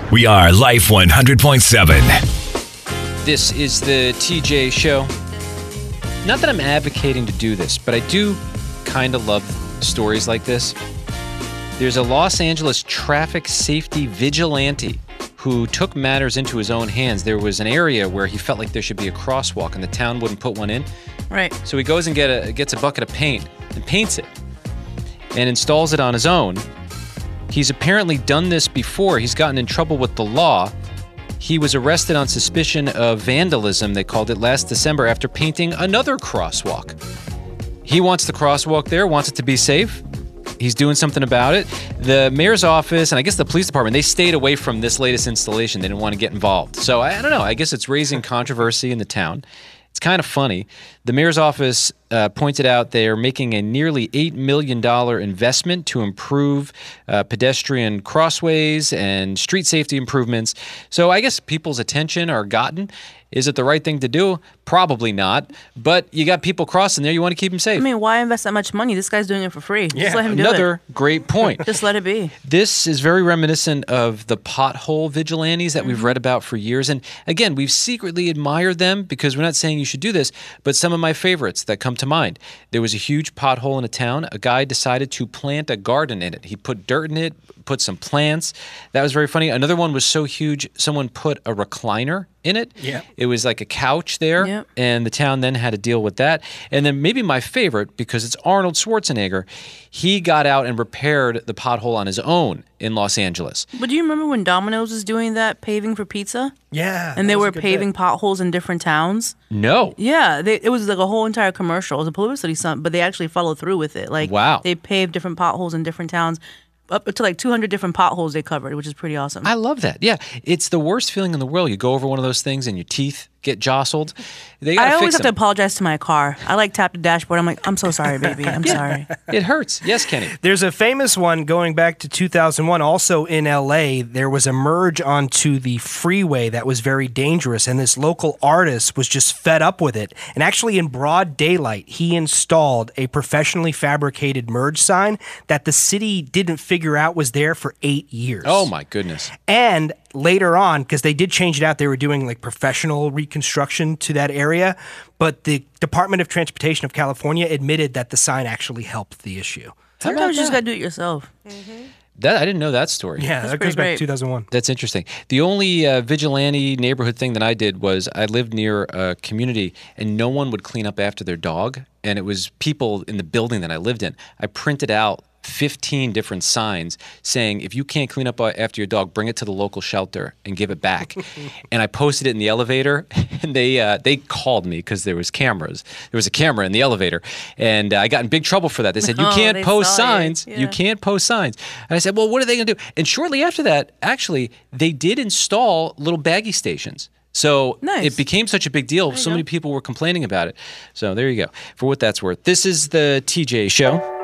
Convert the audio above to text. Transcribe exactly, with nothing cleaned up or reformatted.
We are Life one hundred point seven. This is the T J Show. Not that I'm advocating to do this, but I do kind of love stories like this. There's a Los Angeles traffic safety vigilante who took matters into his own hands. There was an area where he felt like there should be a crosswalk and the town wouldn't put one in. Right. So he goes and get a, gets a bucket of paint and paints it and installs it on his own. He's apparently done this before. He's gotten in trouble with the law. He was arrested on suspicion of vandalism, they called it, last December after painting another crosswalk. He wants the crosswalk there, wants it to be safe. He's doing something about it. The mayor's office and I guess the police department, they stayed away from this latest installation. They didn't want to get involved. So I, I don't know. I guess it's raising controversy in the town. It's kind of funny. The mayor's office uh, pointed out they are making a nearly eight million dollars investment to improve uh, pedestrian crossways and street safety improvements. So I guess people's attention are gotten. Is it the right thing to do? Probably not. But you got people crossing there. You want to keep them safe. I mean, why invest that much money? This guy's doing it for free. Yeah. Just let him do Another it. great point. Just let it be. This is very reminiscent of the pothole vigilantes that mm-hmm. we've read about for years. And again, we've secretly admired them because we're not saying you should do this, but some of my favorites that come to mind. There was a huge pothole in a town. A guy decided to plant a garden in it. He put dirt in it, put some plants. That was very funny. Another one was so huge, someone put a recliner in it. Yeah. It was like a couch there, yep. and the town then had to deal with that. And then maybe my favorite, because it's Arnold Schwarzenegger, he got out and repaired the pothole on his own in Los Angeles. But do you remember when Domino's was doing that paving for pizza? Yeah. And they were paving bit. potholes in different towns? No. Yeah. They, it was like a whole entire commercial. It was a publicity stunt, but they actually followed through with it. Like, wow. They paved different potholes in different towns. Up to like two hundred different potholes they covered, which is pretty awesome. I love that. Yeah. It's the worst feeling in the world. You go over one of those things and your teeth get jostled. They gotta I always fix have them. to apologize to my car. I like tap the dashboard. I'm like, I'm so sorry, baby. I'm yeah. sorry. It hurts. Yes, Kenny. There's a famous one going back to two thousand one. Also in L A, there was a merge onto the freeway that was very dangerous, and this local artist was just fed up with it. And actually, in broad daylight, he installed a professionally fabricated merge sign that the city didn't figure out was there for eight years. Oh, my goodness. And later on, because they did change it out, they were doing like professional reconstruction to that area, but the Department of Transportation of California admitted that the sign actually helped the issue. Sometimes you just got to do it yourself. Mm-hmm. That I didn't know that story. Yeah, That's that goes back great. to two thousand one. That's interesting. The only uh, vigilante neighborhood thing that I did was I lived near a community and no one would clean up after their dog, and it was people in the building that I lived in. I printed out fifteen different signs saying, if you can't clean up after your dog, bring it to the local shelter and give it back. And I posted it in the elevator, and they uh, they called me because there was cameras. There was a camera in the elevator, and uh, I got in big trouble for that. They said, you Oh, can't they post saw signs. it. Yeah. You can't post signs. And I said, well, what are they going to do? And shortly after that, actually, they did install little baggie stations. So Nice. it became such a big deal. So go. many people were complaining about it. So there you go. For what that's worth. This is the T J Show.